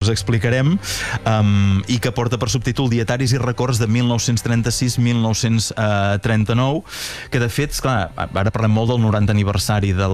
us explicarem, i que porta per subtítol Dietaris i records de 1936-1939, que de fet, esclar, ara parlem molt del 90 aniversari de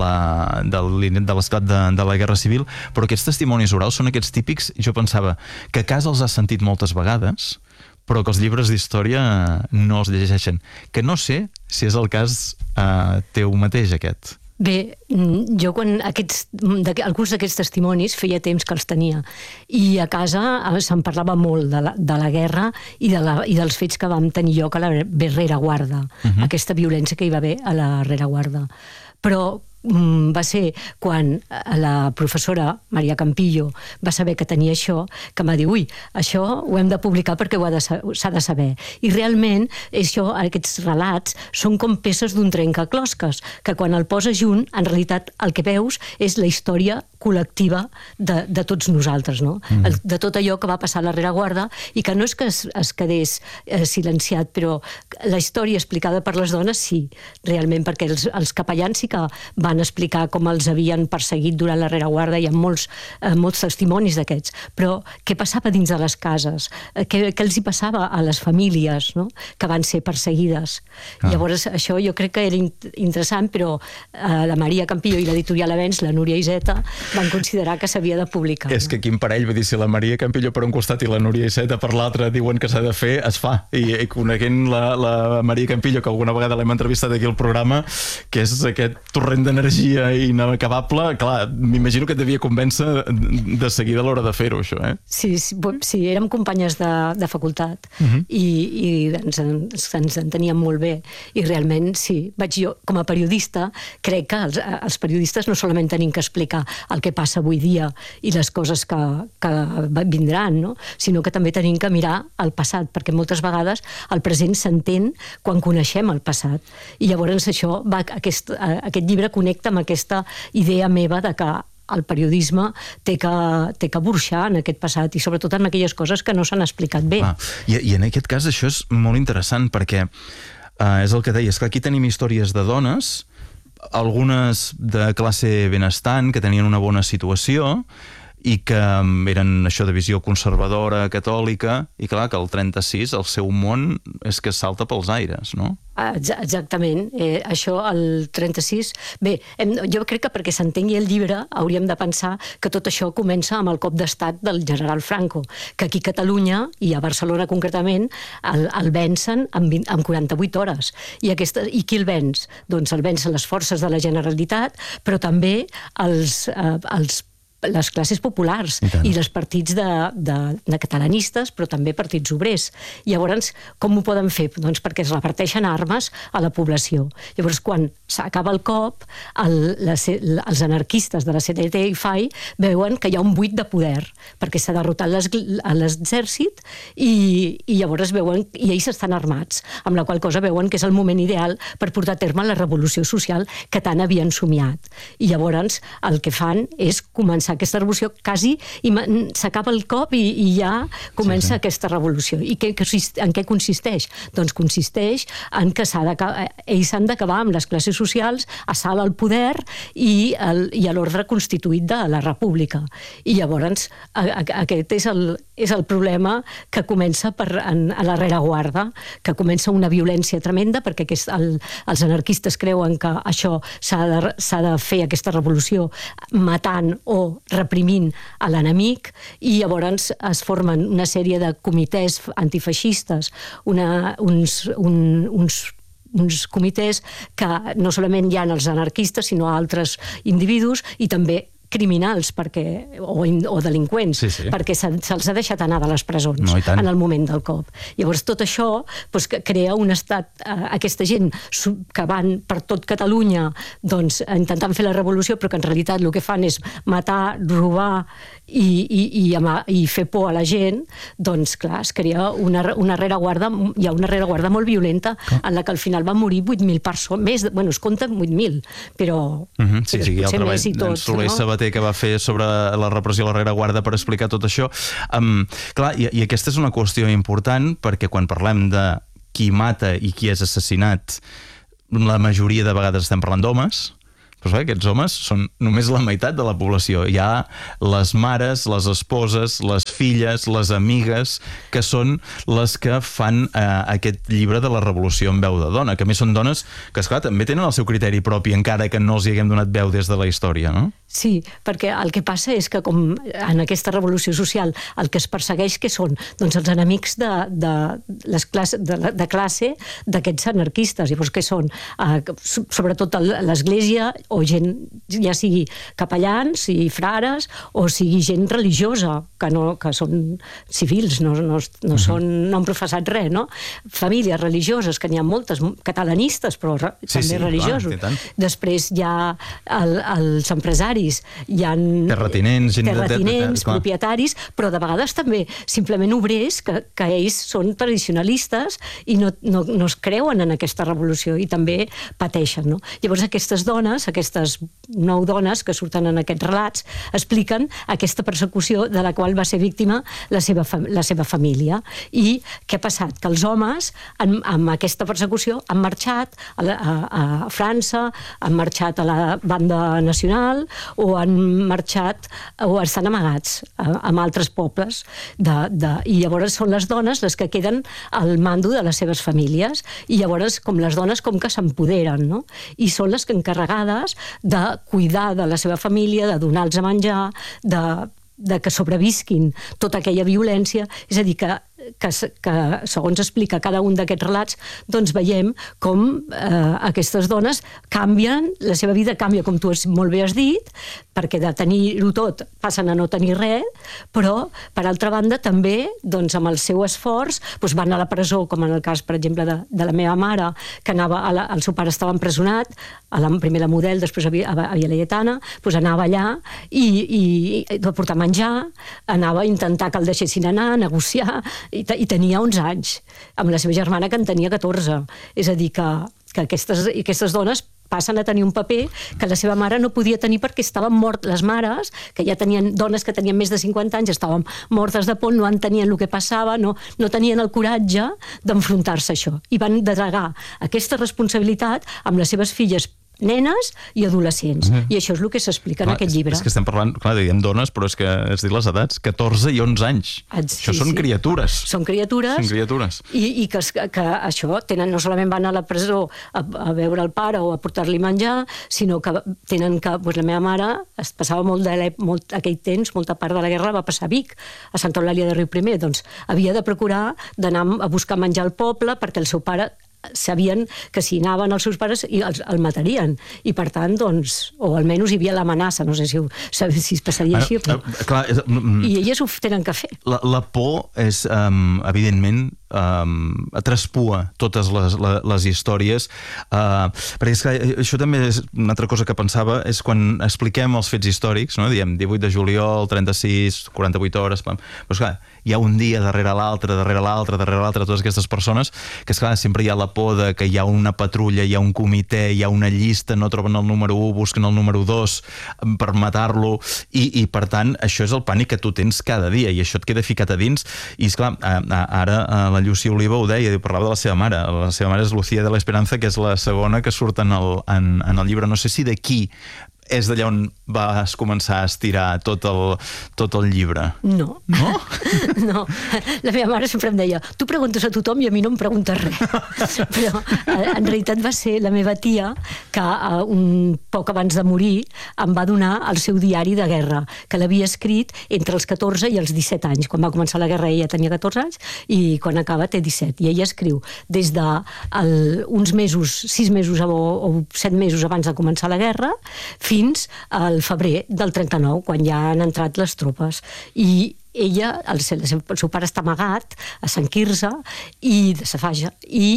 l'esclat de la Guerra Civil, però aquests testimonis orals són aquests típics, jo pensava, que a casa els has sentit moltes vegades, però que els llibres d'història no els llegeixen. Que no sé si és el cas teu mateix, aquest. Bé, jo quan alguns d'aquests testimonis feia temps que els tenia i a casa se'n parlava molt de la guerra i dels fets que vam tenir lloc a la rereguarda, aquesta violència que hi va haver a la rereguarda. Però va ser quan la professora Maria Campillo va saber que tenia això, que em va dir, ui, això ho hem de publicar perquè s'ha de saber. I realment aquests relats són com peces d'un trencaclosques, que quan el poses junt, en realitat el que veus és la història col·lectiva de tots nosaltres, no? De tot allò que va passar a la rereguarda i que no és que es quedés silenciat, però la història explicada per les dones sí, realment, perquè els capellans sí que van explicar com els havien perseguit durant la rereguarda, hi ha molts testimonis d'aquests, però què passava dins de les cases? Què els hi passava a les famílies, no? Que van ser perseguides? Llavors això jo crec que era interessant, però la Maria Campillo i l'editorial Avenç, la Núria Iseta, van considerar que s'havia de publicar. És que quin parell, vull dir, si la Maria Campillo per un costat i la Núria Iseta per l'altre diuen que s'ha de fer, es fa. I coneguent la Maria Campillo, que alguna vegada l'hem entrevistat aquí al programa, que és aquest torrent d'energia inacabable, clar, m'imagino que et devia convèncer de seguida a l'hora de fer-ho, això, eh? Sí, érem companyes de facultat i ens enteníem molt bé. I realment, sí, jo, com a periodista, crec que els periodistes no solament tenim que explicar el que passa avui dia i les coses que vindran, no? Sinó que també tenim que mirar el passat, perquè moltes vegades el present s'entén quan coneixem el passat. I llavors aquest llibre connecta amb aquesta idea meva de que el periodisme té que burxar en aquest passat i sobretot en aquelles coses que no s'han explicat bé. I en aquest cas això és molt interessant perquè és el que deies, que aquí tenim històries de dones, algunes de classe benestant, que tenien una bona situació i que eren això de visió conservadora, catòlica, i clar, que el 36 el seu món és que salta pels aires, no? Exactament, això el 36... Bé, jo crec que perquè s'entengui el llibre hauríem de pensar que tot això comença amb el cop d'estat del general Franco, que aquí a Catalunya, i a Barcelona concretament, el vencen en 48 hores. I qui el venç? Doncs el vencen les forces de la Generalitat, però també les classes populars i els partits de catalanistes, però també partits obrers. Llavors, com ho poden fer? Doncs perquè es reparteixen armes a la població. Llavors, quan s'acaba el cop, els anarquistes de la CNT i FAI veuen que hi ha un buit de poder, perquè s'ha derrotat l'exèrcit i llavors veuen, i ells estan armats, amb la qual cosa veuen que és el moment ideal per portar a terme la revolució social que tant havien somiat. I llavors el que fan és començar aquesta revolució, quasi s'acaba el cop i ja comença aquesta revolució. I en què consisteix? Doncs consisteix en que ells s'han d'acabar amb les classes socials, assalt al poder i a l'ordre constituït de la república. I llavors aquest és el problema que comença a la rereguarda, que comença una violència tremenda, perquè els anarquistes creuen que això s'ha de fer aquesta revolució matant o reprimint a l'enemic, i llavors es formen una sèrie de comitès antifeixistes, uns comitès que no solament hi ha els anarquistes, sinó altres individus i també criminals o delinqüents, perquè se'ls ha deixat anar de les presons en el moment del cop. Llavors tot això crea un estat, aquesta gent que van per tot Catalunya intentant fer la revolució, però que en realitat el que fan és matar, robar i fer por a la gent, doncs clar, es crea una rereguarda, hi ha una rereguarda molt violenta en la que al final van morir 8.000 persones, es compten 8.000, però potser més i tot. Soler Sabater, que va fer sobre la repressió a la rereguarda per explicar tot això. Clar, i aquesta és una qüestió important, perquè quan parlem de qui mata i qui és assassinat, la majoria de vegades estem parlant d'homes, Però aquests homes són només la meitat de la població. Hi ha les mares, les esposes, les filles, les amigues, que són les que fan aquest llibre de la revolució en veu de dona, que a més són dones que, esclar, també tenen el seu criteri propi, encara que no els hi haguem donat veu des de la història, no? Sí, perquè el que passa és que com en aquesta revolució social el que es persegueix que són doncs els enemics de classe d'aquests anarquistes. Llavors, què són? Sobretot l'Església, o gent, ja sigui capellans i frares, o sigui gent religiosa, que són civils, no han professat res, no? Famílies religioses, que n'hi ha moltes, catalanistes, però també religiosos. Després hi ha els empresaris, hi ha terratinents, propietaris, però de vegades també simplement obrers que ells són tradicionalistes i no es creuen en aquesta revolució i també pateixen, no? Llavors aquestes dones, aquestes 9 dones que surten en aquests relats, expliquen aquesta persecució de la qual va ser víctima la seva família. I què ha passat? Que els homes amb aquesta persecució han marxat a França, han marxat a la banda nacional, o han marxat o estan amagats en altres pobles i llavors són les dones les que queden al mando de les seves famílies i llavors com les dones com que s'empoderen, no? I són les que encarregades de cuidar de la seva família, de donar-los a menjar, de que sobrevisquin tota aquella violència. És a dir, que segons explica cada un d'aquests relats, doncs veiem com aquestes dones canvien, la seva vida canvia, com tu molt bé has dit, perquè de tenir-ho tot passen a no tenir res, però, per altra banda, també, doncs, amb el seu esforç, doncs van a la presó, com en el cas, per exemple, de la meva mare, que el seu pare estava empresonat, primer a la Model, després a Via Laietana, doncs anava allà i va portar menjar, anava a intentar que el deixessin anar, a negociar, i tenia 11 anys, amb la seva germana que en tenia 14. És a dir, que aquestes dones passen a tenir un paper que la seva mare no podia tenir perquè estaven mortes. Les mares, que ja tenien dones que tenien més de 50 anys, estaven mortes de por, no entenien el que passava, no tenien el coratge d'enfrontar-se a això. I van delegar aquesta responsabilitat amb les seves filles nenes i adolescents. I això és el que s'explica en aquest llibre. És que estem parlant, clar, diem dones, però és que has dit les edats, 14 i 11 anys. Això són criatures. Són criatures. I que això tenen, no solament van a la presó a veure el pare o a portar-li menjar, sinó que tenen que... La meva mare es passava molt aquell temps, molta part de la guerra va passar a Vic, a Santa Eulàlia de Riuprimer. Doncs havia de procurar d'anar a buscar menjar al poble perquè el seu pare sabien que si anaven els seus pares el matarien, i per tant doncs, o almenys hi havia l'amenaça, no sé si es passaria així, però... I elles ho tenen que fer. La por és, evidentment, traspua totes les històries, perquè és que això també és una altra cosa que pensava, és quan expliquem els fets històrics, no? Diem 18 de juliol, 36, 48 hores, però esclar, hi ha un dia darrere l'altre, totes aquestes persones, que esclar, sempre hi ha la por de que hi ha una patrulla, hi ha un comitè, hi ha una llista, no troben el número 1, busquen el número 2 per matar-lo, i per tant això és el pànic que tu tens cada dia, i això et queda ficat a dins. I esclar, ara la Llucia Oliva ho deia, parlava de la seva mare és Lucía de la Esperanza, que és la segona que surt en el llibre. No sé si d'aquí és d'allà on vas començar a estirar tot el llibre. No. No? No. La meva mare sempre em deia, tu preguntes a tothom i a mi no em preguntes res. Però en realitat va ser la meva tia que un poc abans de morir em va donar el seu diari de guerra, que l'havia escrit entre els 14 i els 17 anys. Quan va començar la guerra ella tenia 14 anys i quan acaba té 17. I ella escriu des d'uns mesos, 6 mesos o 7 mesos abans de començar la guerra, fins al febrer del 39, quan ja han entrat les tropes. I ella, el seu pare està amagat a Sant Quirze i de Safaja, i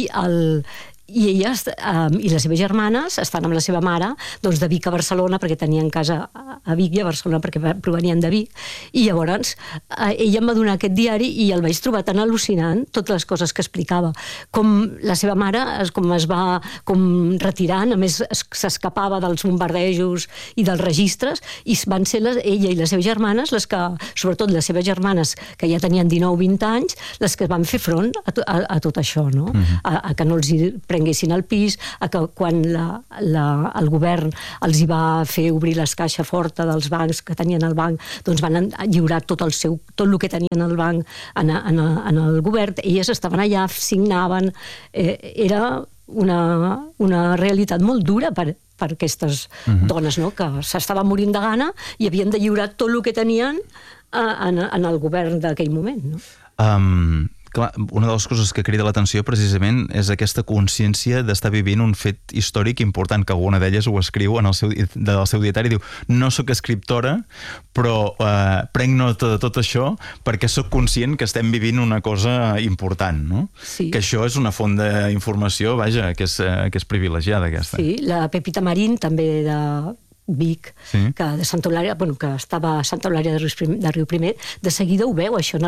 ella i les seves germanes estan amb la seva mare doncs de Vic a Barcelona, perquè tenien casa a Vic i a Barcelona perquè provenien de Vic, i llavors ella em va donar aquest diari i el vaig trobar tan al·lucinant, totes les coses que explicava, com la seva mare com es va retirant, a més s'escapava dels bombardejos i dels registres, i van ser ella i les seves germanes les que, sobretot les seves germanes que ja tenien 19-20 anys, les que van fer front a tot això, no? A que no els prenguessin el pis, a que quan el govern els hi va fer obrir les caixes forta dels bancs que tenien al banc, doncs van lliurar tot el que tenien al banc en el govern. Elles estaven allà, signaven, era una realitat molt dura per aquestes dones, no? Que s'estaven morint de gana i havien de lliurar tot el que tenien en el govern d'aquell moment, no? Clar, una de les coses que crida l'atenció precisament és aquesta consciència d'estar vivint un fet històric important, que alguna d'elles ho escriu en el seu dietari, diu, no sóc escriptora, però prenc nota de tot això perquè sóc conscient que estem vivint una cosa important, no? Sí. Que això és una font d'informació, vaja, que és privilegiada, aquesta. Sí, la Pepita Marín, també de Vic, sí, que de Santa Eulàlia, que estava a Santa Eulàlia de Riuprimer, de seguida ho veu, això.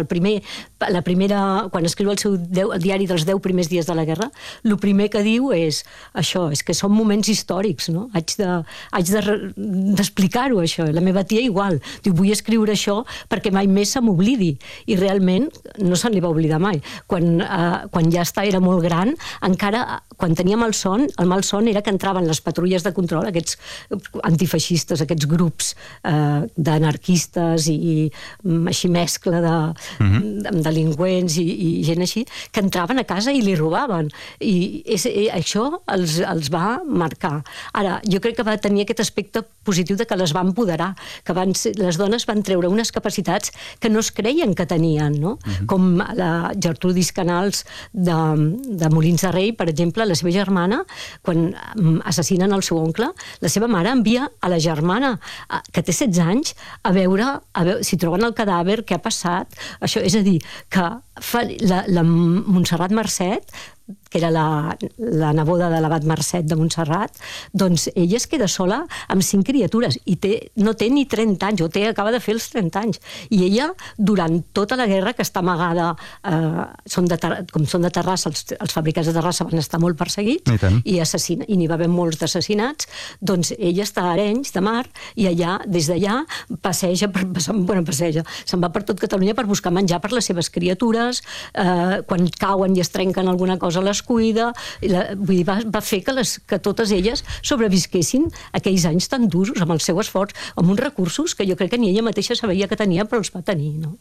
Quan escriu el diari dels 10 primers dies de la guerra, el primer que diu és això, és que són moments històrics, no? Haig d'explicar-ho, això. La meva tia igual. Diu, vull escriure això perquè mai més se m'oblidi. I realment no se'n li va oblidar mai. Quan ja era molt gran, encara, quan tenia malson, el malson era que entraven les patrulles de control, aquests antifeixistes, aquests grups d'anarquistes i així mescla de delinqüents i gent així, que entraven a casa i li robaven. I això els va marcar. Ara, jo crec que va tenir aquest aspecte positiu de que les va empoderar, que les dones van treure unes capacitats que no es creien que tenien, no? Com la Gertrudis Canals de Molins de Rei, per exemple, la seva germana, quan assassinen el seu oncle, la seva mare envia a la germana, que té 16 anys, a veure si troben el cadàver, què ha passat. Això, és a dir, que la Montserrat Marcet, que era la neboda de l'abat Marcet de Montserrat, doncs ella es queda sola amb 5 criatures i no té ni 30 anys, acaba de fer els 30 anys. I ella, durant tota la guerra, que està amagada, com són de Terrassa, els fabricants de Terrassa van estar molt perseguits i n'hi va haver molts d'assassinats, doncs ella està a Arenys de Mar i allà, des d'allà, se'n va per tot Catalunya per buscar menjar per les seves criatures, quan cauen i es trenquen alguna cosa les cuida, vull dir, va fer que totes elles sobrevisquessin aquells anys tan durs amb el seu esforç, amb uns recursos que jo crec que ni ella mateixa sabia que tenia, però els va tenir, no?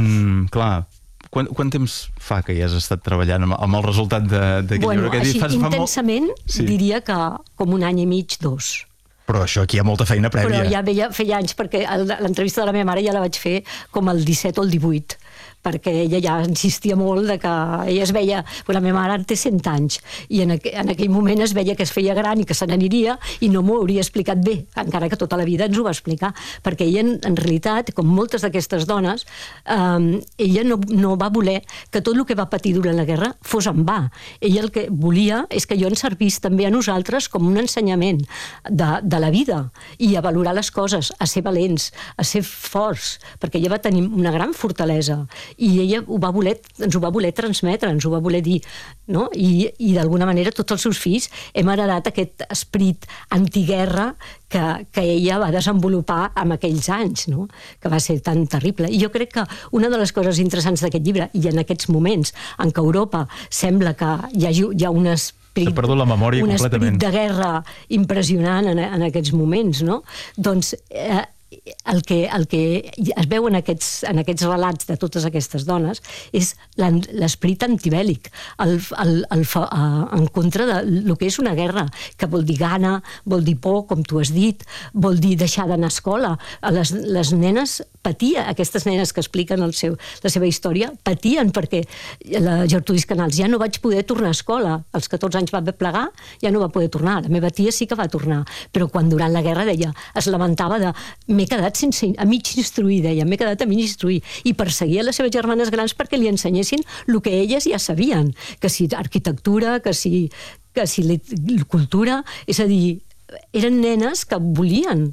Quant temps fa que ja has estat treballant amb el resultat d'aquell llibre? Així, intensament, diria que com 1 any i mig, 2. Però això aquí hi ha molta feina prèvia. Però ja feia anys, perquè l'entrevista de la meva mare ja la vaig fer com el 17 o el 18, perquè ella ja insistia molt de que ella es veia... La meva mare té 100 anys i en aquell moment es veia que es feia gran i que se n'aniria i no m'ho hauria explicat bé, encara que tota la vida ens ho va explicar, perquè ella en realitat, com moltes d'aquestes dones, ella no va voler que tot el que va patir durant la guerra fos en va. Ella el que volia és que jo ens servís també a nosaltres com un ensenyament de la vida i a valorar les coses, a ser valents, a ser forts, perquè ella va tenir una gran fortalesa i ella ens ho va voler transmetre, ens ho va voler dir, no? I d'alguna manera tots els seus fills hem heredat aquest esperit antiguerra que ella va desenvolupar en aquells anys, no? Que va ser tan terrible. I jo crec que una de les coses interessants d'aquest llibre, i en aquests moments en què Europa sembla que hi ha un esperit de guerra impressionant en aquests moments, no? Doncs el que es veu en aquests relats de totes aquestes dones és l'esperit antibèl·lic en contra del que és una guerra, que vol dir gana, vol dir por, com tu has dit, vol dir deixar d'anar a escola. Les nenes patien, aquestes nenes que expliquen la seva història, patien perquè la Gertrudis Canals ja no vaig poder tornar a escola, als 14 anys va plegar, ja no va poder tornar, la meva tia sí que va tornar, però quan durant la guerra deia, es lamentava de m'he quedat a mig instruir, deia, m'he quedat a mig instruir, i perseguia les seves germanes grans perquè li ensenyessin el que elles ja sabien, que si arquitectura, que si cultura, és a dir, eren nenes que volien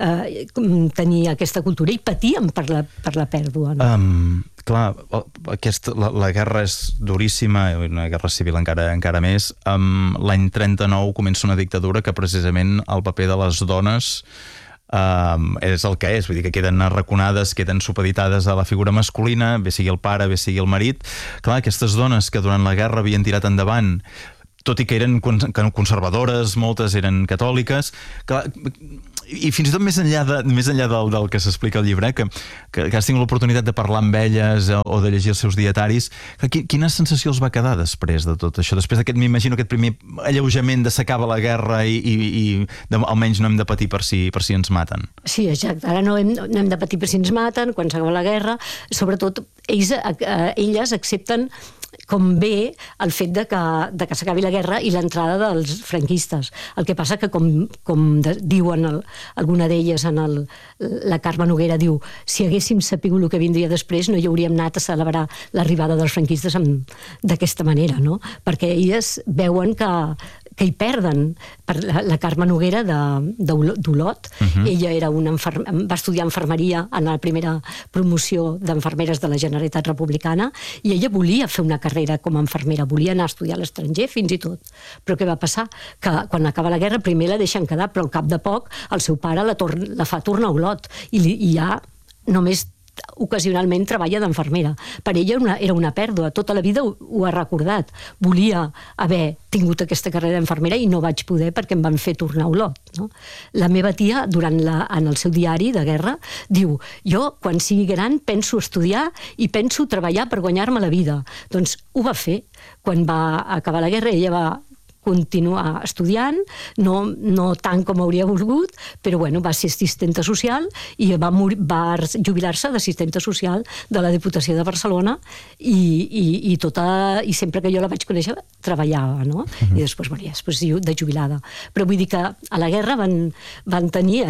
tenir aquesta cultura i patien per la pèrdua. Clar, la guerra és duríssima, una guerra civil encara més. L'any 39 comença una dictadura que precisament el paper de les dones és el que és, vull dir que queden arraconades, queden supeditades a la figura masculina, bé sigui el pare, bé sigui el marit. Clar, aquestes dones que durant la guerra havien tirat endavant tot i que eren conservadores, moltes eren catòliques. Clar, i fins i tot més enllà del que s'explica al llibre, que has tingut l'oportunitat de parlar amb elles o de llegir els seus dietaris, quina sensació els va quedar després de tot això? Després d'aquest, m'imagino, aquest primer alleujament de s'acaba la guerra i almenys no hem de patir per si ens maten. Sí, exacte. Ara no hem de patir per si ens maten, quan s'acaba la guerra. Sobretot, elles accepten com bé el fet de que s'acabi la guerra i l'entrada dels franquistes. El que passa que, com diuen alguna d'elles, la Carme Noguera diu, si haguéssim sapigut el que vindria després no hi hauríem anat a celebrar l'arribada dels franquistes d'aquesta manera, no? Perquè elles veuen que hi perden. La Carme Noguera d'Olot, ella va estudiar infermeria en la primera promoció d'enfermeres de la Generalitat Republicana i ella volia fer una carrera com a infermera, volia anar a estudiar a l'estranger fins i tot. Però què va passar? Que quan acaba la guerra primer la deixen quedar, però al cap de poc el seu pare la fa tornar a Olot i ja només ocasionalment treballa d'infermera. Per ella era una pèrdua, tota la vida ho ha recordat. Volia haver tingut aquesta carrera d'infermera i no vaig poder perquè em van fer tornar a Olot. No? La meva tia, en el seu diari de guerra, diu, jo quan sigui gran penso estudiar i penso treballar per guanyar-me la vida. Doncs ho va fer. Quan va acabar la guerra ella va continuar estudiant, no tant com hauria volgut, però bueno, va ser assistenta social i va jubilar-se d'assistenta social de la Diputació de Barcelona i sempre que jo la vaig conèixer treballava, no? I després de jubilada. Però vull dir que a la guerra van tenir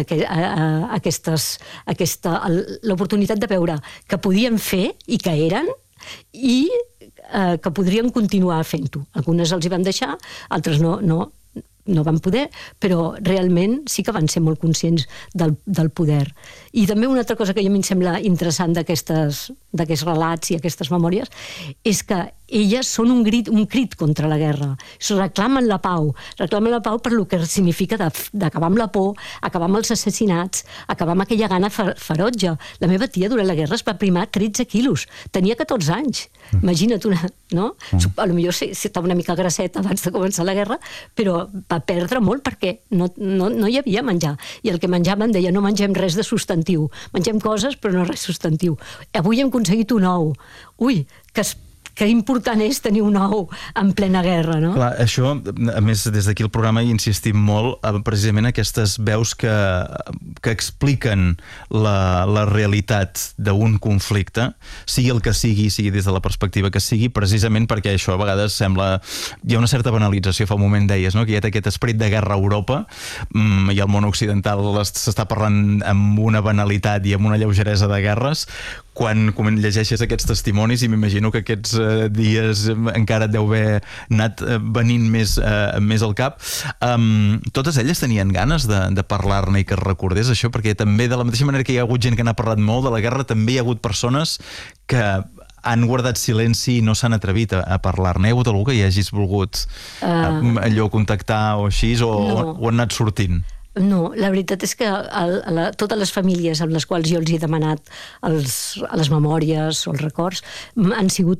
l'oportunitat de veure que podien fer i que eren i que podrien continuar fent-ho. Algunes els hi van deixar, altres no van poder, però realment sí que van ser molt conscients del poder. I també una altra cosa que a mi em sembla interessant d'aquests relats i aquestes memòries és que elles són un crit contra la guerra. Reclamen la pau per lo que significa d'acabar amb la por, acabar amb els assassinats, acabar amb aquella gana ferotge. La meva tia durant la guerra es va primar 13 quilos. Tenia 14 anys. Imagina't no? A lo millor estava una mica grasseta abans de començar la guerra, però va perdre molt perquè no hi havia menjar. I el que menjaven deia, no mengem res de substantiu. Mengem coses, però no res substantiu. Avui hem aconseguit un ou. Ui, que important és tenir un ou en plena guerra, no? Clar, això, a més, des d'aquí el programa hi insistim molt precisament aquestes veus que expliquen la realitat d'un conflicte, sigui el que sigui des de la perspectiva que sigui, precisament perquè això a vegades sembla... Hi ha una certa banalització, fa un moment deies, no? Que hi ha aquest esperit de guerra a Europa i el món occidental s'està parlant amb una banalitat i amb una lleugeresa de guerres, quan llegeixes aquests testimonis i m'imagino que aquests dies encara et deu haver anat venint més al cap. Totes elles tenien ganes de parlar-ne i que es recordés això, perquè també de la mateixa manera que hi ha hagut gent que n'ha parlat molt de la guerra, també hi ha hagut persones que han guardat silenci i no s'han atrevit a parlar-ne. Hi ha hagut algú que hi hagis volgut allò contactar o així, o han anat sortint? No, la veritat és que totes les famílies amb les quals jo els he demanat les memòries o els records han tingut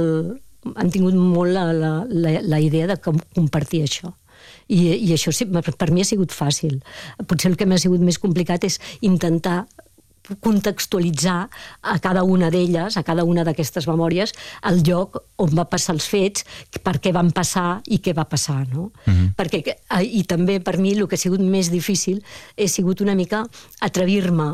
molt la idea de compartir això. I això per mi ha sigut fàcil. Potser el que m'ha sigut més complicat és intentar contextualitzar a cada una d'elles, a cada una d'aquestes memòries, el lloc on va passar els fets, per què van passar i què va passar, no? I també per mi el que ha sigut més difícil ha sigut una mica atrevir-me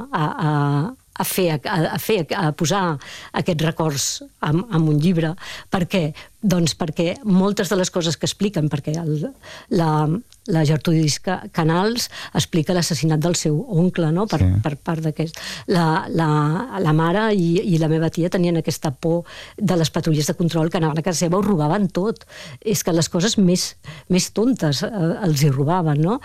a posar aquests records en un llibre. Per què? Doncs perquè moltes de les coses que expliquen, perquè la Gertrudis Canals explica l'assassinat del seu oncle, no? Per part d'aquest. La mare i la meva tia tenien aquesta por de les patrulles de control que anaven a casa seva, ho robaven tot. És que les coses més tontes els hi robaven, no?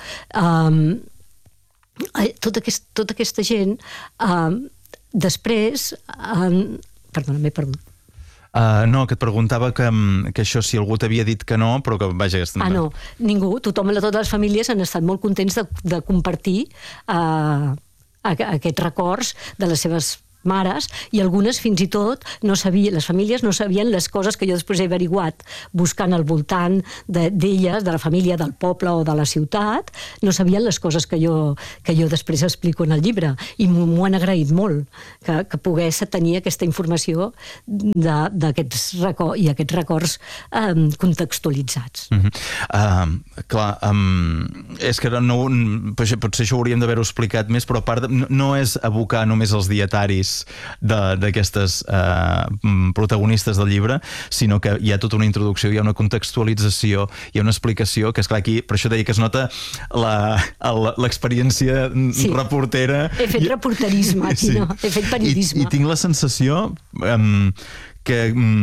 Tota aquesta gent després... Perdona, m'he perdut. No, que et preguntava que això, si algú t'havia dit que no, però que, vaja... no, ningú. Totes les famílies han estat molt contents de compartir aquests records de les seves mares, i algunes fins i tot no sabien, les famílies no sabien les coses que jo després he averiguat buscant al voltant d'elles, de la família, del poble o de la ciutat, no sabien les coses que jo després explico en el llibre, i m'ho han agraït molt, que pogués tenir aquesta informació d'aquests records i aquests records contextualitzats. Clar, és que potser això ho hauríem d'haver-ho explicat més, però a part no és abocar només els dietaris d'aquestes protagonistes del llibre, sinó que hi ha tota una introducció, hi ha una contextualització, hi ha una explicació, que esclar aquí, per això deia que es nota l'experiència reportera. He fet reporterisme aquí, no? He fet periodisme. I tinc la sensació que...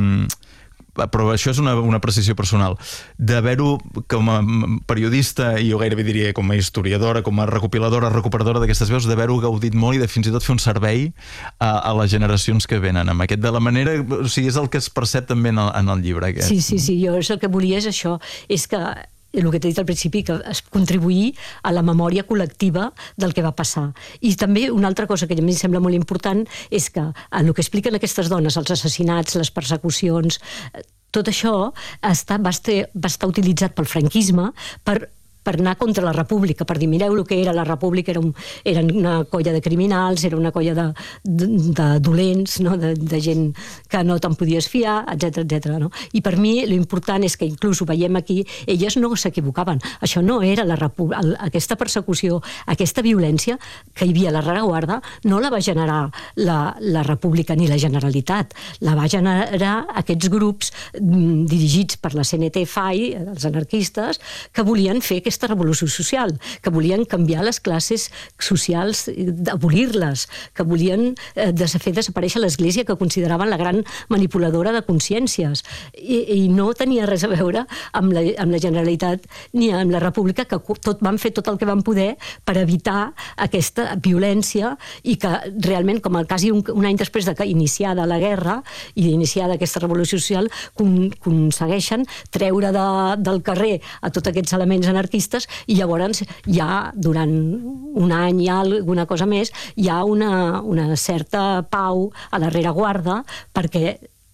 però això és una precisió personal, d'haver-ho com a periodista, i jo gairebé diria com a historiadora, com a recuperadora d'aquestes veus, d'haver-ho gaudit molt i de fins i tot fer un servei a les generacions que venen, amb aquest de la manera, o sigui, és el que es percep també en el llibre aquest. Sí, jo el que volia és això, és que el que t'he dit al principi, que es contribuir a la memòria col·lectiva del que va passar. I també una altra cosa que a mi em sembla molt important és que el que expliquen aquestes dones, els assassinats, les persecucions, tot això va estar utilitzat pel franquisme per anar contra la república, per dir, mireu el que era la república, era una colla de criminals, era una colla de dolents, no? de gent que no te'n podies fiar, etc. No? I per mi l'important és que inclús ho veiem aquí, elles no s'equivocaven, això no era aquesta persecució, aquesta violència que hi havia a la rereguarda no la va generar la república ni la Generalitat, la va generar aquests grups dirigits per la CNT-FAI, els anarquistes, que volien fer aquesta revolució social, que volien canviar les classes socials, abolir-les, que volien fer desaparèixer l'Església, que consideraven la gran manipuladora de consciències. I no tenia res a veure amb la Generalitat ni amb la República, que van fer tot el que van poder per evitar aquesta violència i que realment, com quasi un any després d'iniciada la guerra i d'iniciada aquesta revolució social, aconsegueixen treure del carrer a tots aquests elements anarquistes, i llavors ja durant un any, alguna cosa més, hi ha una certa pau a la rereguarda perquè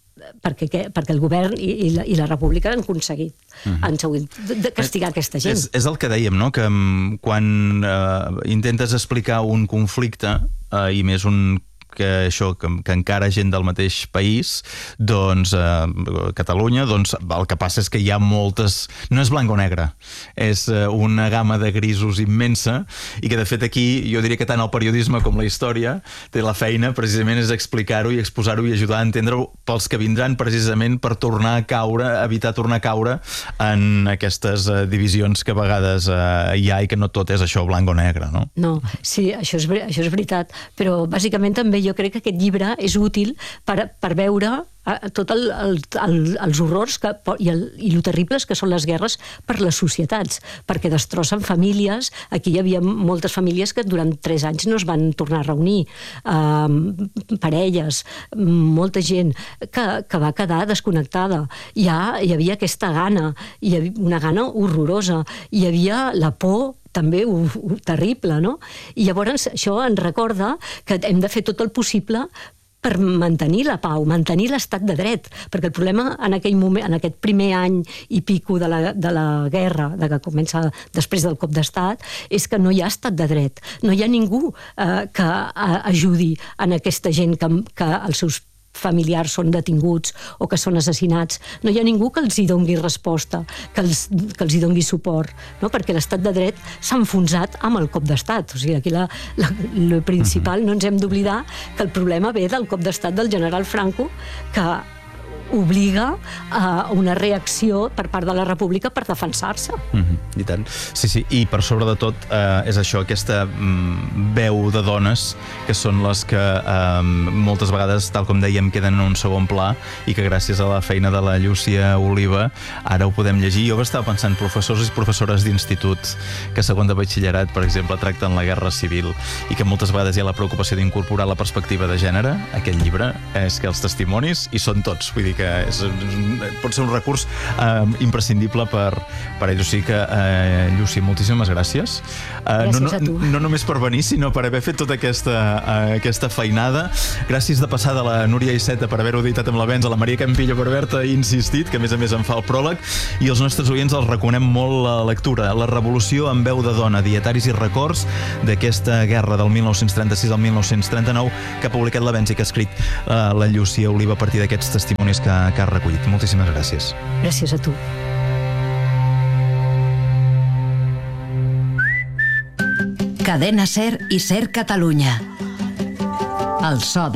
el govern i la república han aconseguit de castigar aquesta gent. És el que dèiem, no? Que quan intentes explicar un conflicte, i més que encara gent del mateix país, doncs Catalunya, doncs el que passa és que hi ha moltes... No és blanc o negre, és una gamma de grisos immensa, i que de fet aquí jo diria que tant el periodisme com la història té la feina precisament és explicar-ho i exposar-ho i ajudar a entendre-ho pels que vindran, precisament per evitar tornar a caure en aquestes divisions que a vegades hi ha i que no tot és això blanc o negre, no? No, sí, això és veritat, però bàsicament també jo crec que aquest llibre és útil per veure tots els horrors i el terribles que són les guerres per les societats, perquè destrossen famílies. Aquí hi havia moltes famílies que durant 3 anys no es van tornar a reunir, parelles, molta gent que va quedar desconnectada. Hi havia aquesta gana, hi havia una gana horrorosa, hi havia la por també terrible, no? I llavors això ens recorda que hem de fer tot el possible per mantenir la pau, mantenir l'estat de dret, perquè el problema en aquell moment, en aquest primer any i pico de la guerra, que comença després del cop d'estat, és que no hi ha estat de dret, no hi ha ningú que ajudi en aquesta gent que els seus familiars són detinguts o que són assassinats. No hi ha ningú que els hi doni resposta, que els hi doni suport, no? Perquè l'estat de dret s'ha enfonsat amb el cop d'estat. O sigui, aquí el principal, no ens hem d'oblidar que el problema ve del cop d'estat del general Franco, que obliga a una reacció per part de la República per defensar-se. I tant. Sí, i per sobre de tot és això, aquesta veu de dones que són les que moltes vegades, tal com dèiem, queden en un segon pla i que gràcies a la feina de la Llúcia Oliva ara ho podem llegir. Jo estava pensant, professors i professores d'institut que segon de batxillerat, per exemple, tracten la guerra civil i que moltes vegades hi ha la preocupació d'incorporar la perspectiva de gènere. Aquest llibre és que els testimonis hi són tots, vull dir que pot ser un recurs imprescindible per ells. O sigui que, Llucia, moltíssimes gràcies. Gràcies a tu. No només per venir, sinó per haver fet tota aquesta feinada. Gràcies de passar de la Núria Iceta per haver-ho editat amb l'avenç, a la Maria Campillo per haver-te insistit, que a més em fa el pròleg, i els nostres oients els recomanem molt la lectura. La revolució en veu de dona, dietaris i records d'aquesta guerra del 1936 al 1939 que ha publicat l'avenç i que ha escrit la Llucia Oliva a partir d'aquests testimonis que ha recollit. Moltíssimes gràcies. Gràcies a tu. Cadena SER i SER Catalunya. El so de